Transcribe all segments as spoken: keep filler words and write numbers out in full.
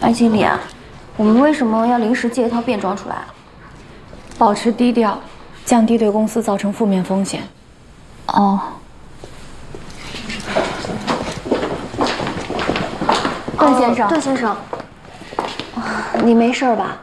白经理，我们为什么要临时借一套便装出来啊？ 保持低调，降低对公司造成负面风险。 哦。段先生，段先生，你没事吧？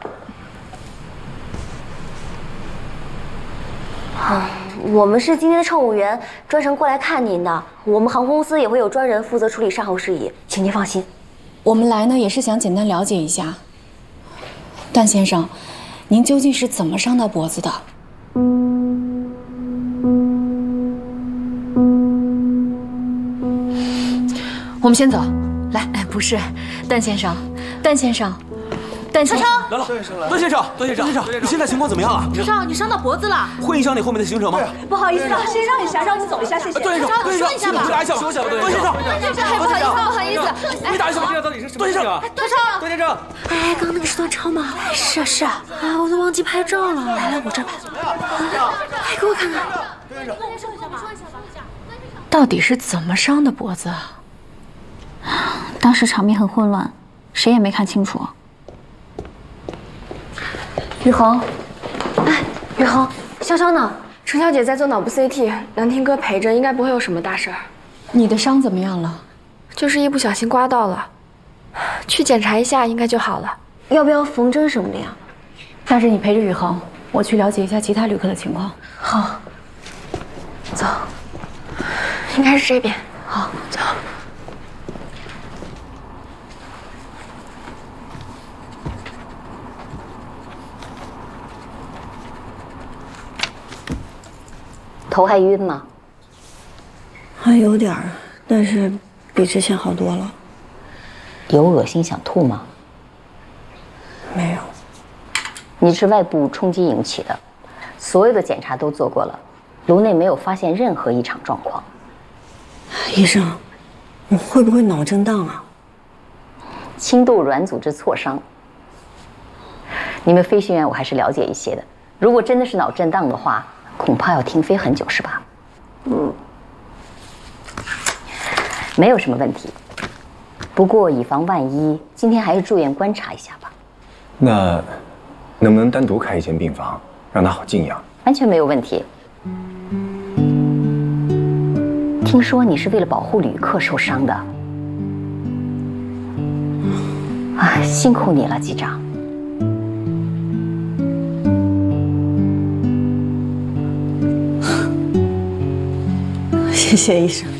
啊，我们是今天的乘务员，专程过来看您的。我们航空公司也会有专人负责处理善后事宜，请您放心。 我们来呢，也是想简单了解一下，段先生，您究竟是怎么伤到脖子的？我们先走。来，哎，不是，段先生，段先生，段先生， 来了，段先生，段先生，段先生，你现在情况怎么样啊？ 超超，你伤到脖子了， 会影响你后面的行程吗？ 不好意思啊，先让一下，让你走一下，谢谢。 段先生，段先生， 说一下吧， 你打一下吧，说一下吧，段先生， 段先生，不好意思，不好意思， 你打一下吧，到底是什么事情啊？ 段超， 段先生， 哎，刚刚那个是段超吗？是啊是啊，啊，我都忘记拍照了。来来，我这儿拍。哎，给我看看。段先生，段先生，你说一下吧。 到底是怎么伤的脖子啊？ 当时场面很混乱，谁也没看清楚。雨恒，哎，雨恒，潇潇呢？ 程小姐在做脑部 C T， 南天哥陪着，应该不会有什么大事儿。 你的伤怎么样了？ 就是一不小心刮到了，去检查一下应该就好了。 要不要缝针什么的呀？ 但是你陪着雨恒，我去了解一下其他旅客的情况。 好，走， 应该是这边。 好，走。 头还晕吗？ 还有点儿，但是比之前好多了。 有恶心想吐吗？ 没有。 你是外部冲击引起的，所有的检查都做过了，颅内没有发现任何异常状况。 医生，我会不会脑震荡啊？ 轻度软组织挫伤。你们飞行员我还是了解一些的，如果真的是脑震荡的话，恐怕要停飞很久，是吧？嗯，没有什么问题。不过以防万一，今天还是住院观察一下吧。 那能不能单独开一间病房，让他好静养？ 完全没有问题。听说你是为了保护旅客受伤的，啊，辛苦你了，机长。 谢谢医生。